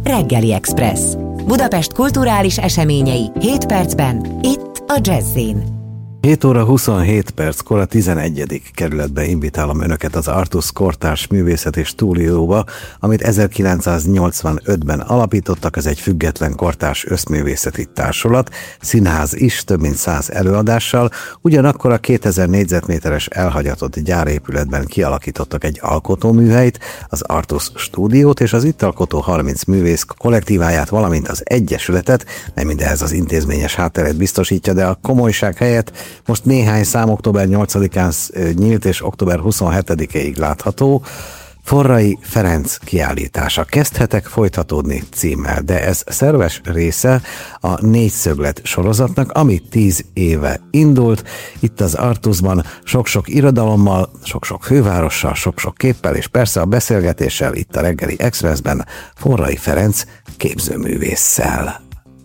Reggeli Express. Budapest kulturális eseményei 7 percben, itt a Jazz-in. 7 óra 27 perckor a 11. kerületbe invitálom önöket az Artus Kortárs Művészeti Stúdióba, amit 1985-ben alapítottak. Ez egy független kortárs összművészeti társulat, színház is, több mint 100 előadással. Ugyanakkor a 2000 négyzetméteres elhagyatott gyárépületben kialakítottak egy alkotóműhelyt, az Artus Stúdiót, és az itt alkotó 30 művész kollektíváját, valamint az egyesületet, nem mindehhez az intézményes hátteret biztosítja, de a komolyság helyett most néhány szám október 8-án nyílt és október 27-ig látható. Forrai Ferenc kiállítása. Kezdhetek folytatódni címmel, de ez szerves része a Négyszöglet sorozatnak, ami 10 éve indult. Itt az Artusban sok-sok irodalommal, sok-sok fővárossal, sok-sok képpel és persze a beszélgetéssel itt a Reggeli Expressben Forrai Ferenc képzőművésszel.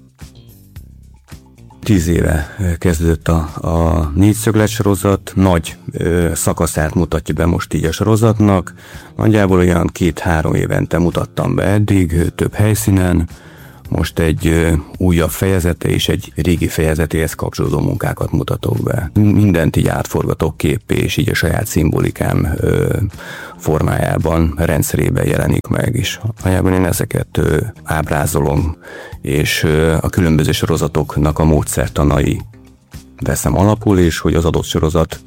10 éve kezdődött a Négyszöglet sorozat, nagy szakaszát mutatja be most így a sorozatnak. Nagyjából olyan 2-3 évente mutattam be eddig, több helyszínen. Most egy újabb fejezete és egy régi fejezetéhez kapcsolódó munkákat mutatok be. Mindent így átforgatok képpé, és így a saját szimbolikám formájában, rendszerében jelenik meg, és valójában én ezeket ábrázolom, és a különböző sorozatoknak a módszertanai veszem alapul, és hogy az adott sorozat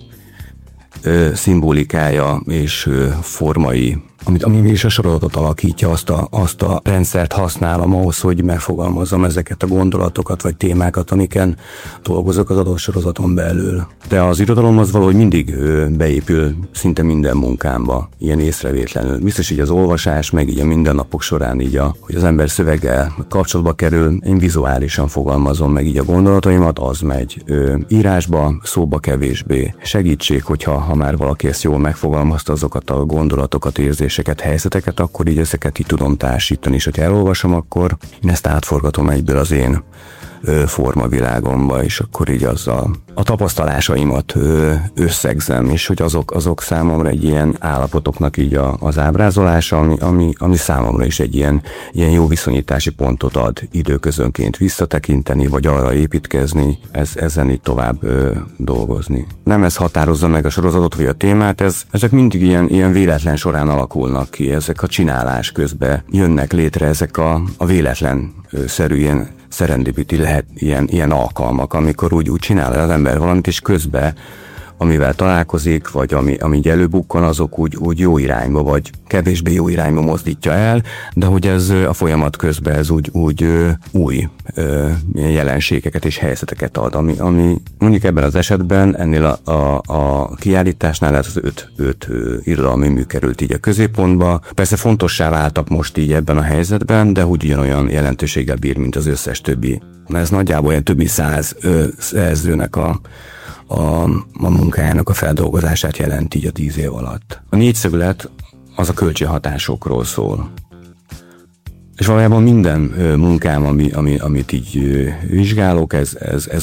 szimbolikája és formai, ami is a sorozatot alakítja, azt a rendszert használom ahhoz, hogy megfogalmazzam ezeket a gondolatokat vagy témákat, amiken dolgozok az adott sorozaton belül. De az irodalom az valahogy mindig beépül szinte minden munkámba, ilyen észrevétlenül. Biztos így az olvasás, meg így a mindennapok során így hogy az ember szöveggel kapcsolatba kerül, én vizuálisan fogalmazom meg így a gondolataimat, az megy írásba, szóba kevésbé. Segítség, ha már valaki ezt jól megfogalmazta, azokat a gondolatokat, érzéseket, helyzeteket, akkor így ezeket így tudom társítani, és hogyha elolvasom, akkor én ezt átforgatom egyből az én formavilágomba, és akkor így a tapasztalásaimat összegzem, és hogy azok számomra egy ilyen állapotoknak így az ábrázolása, ami számomra is egy ilyen jó viszonyítási pontot ad időközönként visszatekinteni, vagy arra építkezni, ezen így tovább dolgozni. Nem ez határozza meg a sorozatot, vagy a témát, ezek mindig ilyen véletlen során alakulnak ki, ezek a csinálás közben jönnek létre, ezek a véletlenszerű ilyen serendipity lehet ilyen alkalmak, amikor úgy csinál az ember valamit, és közben, amivel találkozik, vagy ami előbukkan, azok úgy jó irányba, vagy kevésbé jó irányba mozdítja el, de hogy ez a folyamat közben ez úgy új jelenségeket és helyzeteket ad, ami mondjuk ebben az esetben ennél a kiállításnál az 5 irodalmi mű került így a középpontba. Persze fontossá váltak most így ebben a helyzetben, de úgy ugyanolyan jelentőséggel bír, mint az összes többi. Ez nagyjából olyan több mint 100 szerzőnek a munkájának a feldolgozását jelent így a 10 év alatt. A Négyszöglet az a kölcsönhatásokról szól. És valójában minden munkám, amit így vizsgálok, ez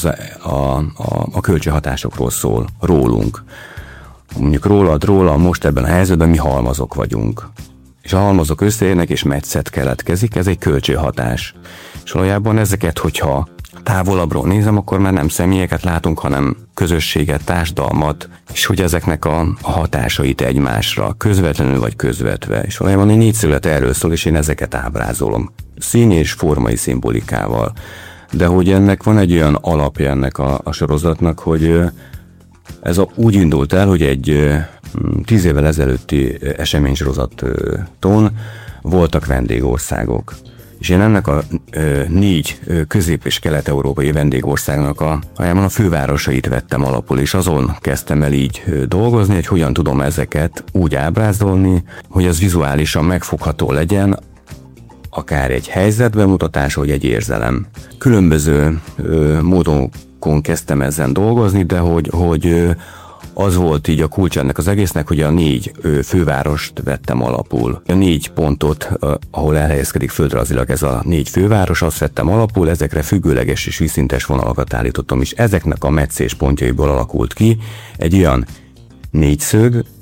a kölcsönhatásokról szól, rólunk. Mondjuk rólam most ebben a helyzetben mi halmazok vagyunk. És a halmazok összeérnek, és metszet keletkezik, ez egy kölcsönhatás. És valójában ezeket, hogyha távolabbról nézem, akkor már nem személyeket látunk, hanem közösséget, társadalmat, és hogy ezeknek a hatásait egymásra, közvetlenül vagy közvetve. És valójában egy Négyszöglet erről szól, és én ezeket ábrázolom. Színi és formai szimbolikával. De hogy ennek van egy olyan alapja ennek a sorozatnak, hogy ez úgy indult el, hogy egy 10 évvel ezelőtti eseménysorozaton voltak vendégországok. És én ennek a 4 közép- és kelet-európai vendégországnak a fővárosait vettem alapul, és azon kezdtem el így dolgozni, hogy hogyan tudom ezeket úgy ábrázolni, hogy az vizuálisan megfogható legyen, akár egy helyzetbemutatás, vagy egy érzelem. Különböző módokon kezdtem ezen dolgozni, de hogy az volt így a kulcs ennek az egésznek, hogy a 4 fővárost vettem alapul. A 4 pontot, ahol elhelyezkedik földrajzilag ez a 4 főváros, azt vettem alapul, ezekre függőleges és vízszintes vonalakat állítottam, és ezeknek a metszés pontjaiból alakult ki egy olyan négyszög,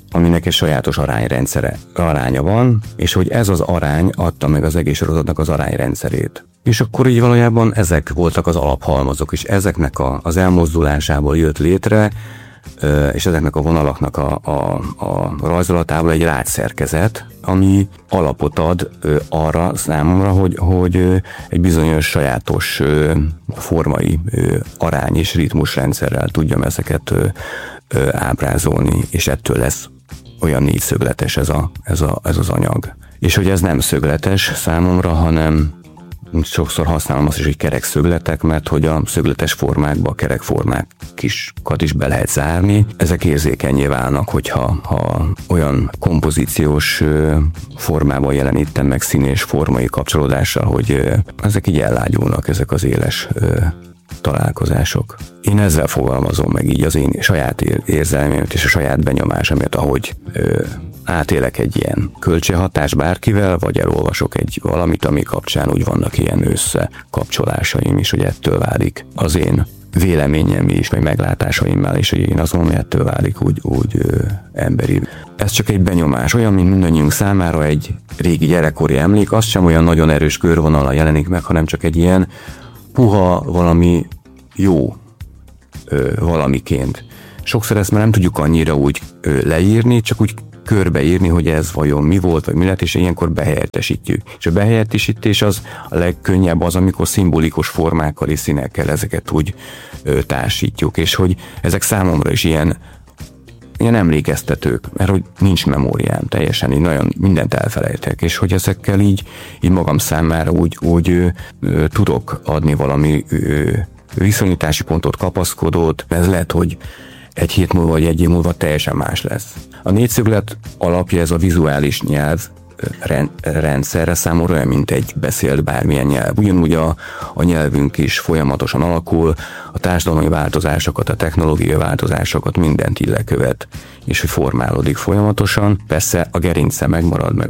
aminek egy sajátos aránya van, és hogy ez az arány adta meg az egész sorozatnak az arányrendszerét. És akkor így valójában ezek voltak az alaphalmazok, és ezeknek az elmozdulásából jött létre, és ezeknek a vonalaknak a rajzolatából egy rácszerkezet, ami alapot ad arra számomra, hogy egy bizonyos sajátos formai arány és ritmusrendszerrel tudjam ezeket ábrázolni, és ettől lesz olyan négyszögletes ez az anyag. És hogy ez nem szögletes számomra, hanem sokszor használom azt is, hogy kerek szögletek, mert hogy a szögletes formákba a kerek formákat is be lehet zárni. Ezek érzékenyé válnak, hogyha olyan kompozíciós formában jelenítem meg szín és formai kapcsolódással, hogy ezek így ellágyulnak, ezek az éles találkozások. Én ezzel fogalmazom meg így az én saját érzelmét és a saját benyomásomat, ahogy átélek egy ilyen kölcsönhatás bárkivel, vagy elolvasok egy valamit, ami kapcsán úgy vannak ilyen összekapcsolásaim is, hogy ettől válik az én véleményem is, vagy meglátásaimmal, és hogy én azon, hogy ettől válik úgy emberi. Ez csak egy benyomás, olyan, mint mindannyiunk számára egy régi gyerekkori emlék, az sem olyan nagyon erős körvonallal jelenik meg, hanem csak egy ilyen puha valami jó valamiként. Sokszor ezt már nem tudjuk annyira úgy leírni, csak úgy körbeírni, hogy ez vajon mi volt, vagy mi lett, és ilyenkor behelyettesítjük. És a behelyettesítés az a legkönnyebb az, amikor szimbolikus formákkal és színekkel ezeket úgy társítjuk, és hogy ezek számomra is ilyen emlékeztetők, mert hogy nincs memóriám teljesen, így nagyon mindent elfelejtek, és hogy ezekkel így magam számára úgy tudok adni valami viszonyítási pontot, kapaszkodót, ez lehet, hogy egy hét múlva vagy egy év múlva teljesen más lesz. A négyszöglet alapja ez a vizuális nyelv rendszerre számomra olyan, mint egy beszélt bármilyen nyelv. Ugyanúgy a nyelvünk is folyamatosan alakul, a társadalmi változásokat, a technológiai változásokat mindent így lekövet, és hogy formálódik folyamatosan. Persze a gerince megmarad, meg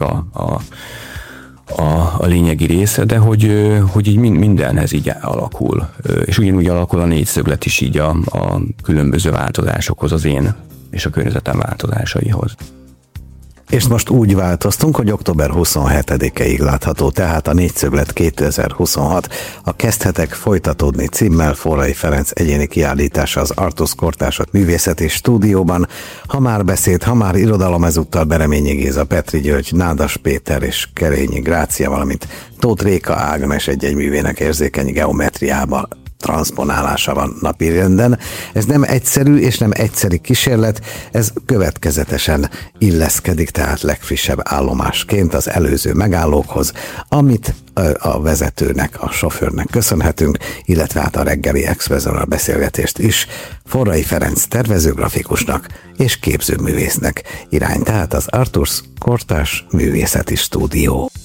a lényegi része, de hogy így mindenhez így alakul. És ugyanúgy alakul a négyszöglet is így a különböző változásokhoz, az én és a környezetem változásaihoz. És most úgy változtunk, hogy október 27-ig látható, tehát a Négyszöglet 2026. A Kezdhetek folytatódni címmel Forrai Ferenc egyéni kiállítása az Artus Kortárs Művészeti Stúdióban. Ha már beszéd, ha már irodalom, ezúttal Bereményi Géza, Petri György, Nádas Péter és Kerényi Grácia, valamint Tóth Réka Ágnes egy művének érzékeny geometriában transzponálása van napirenden. Ez nem egyszerű és nem egyszeri kísérlet, ez következetesen illeszkedik, tehát legfrissebb állomásként az előző megállókhoz, amit a vezetőnek, a sofőrnek köszönhetünk, illetve hát a reggeli Expresszóra beszélgetést is Forrai Ferenc tervezőgrafikusnak és képzőművésznek irány, tehát az Artus Kortárs Művészeti Stúdió.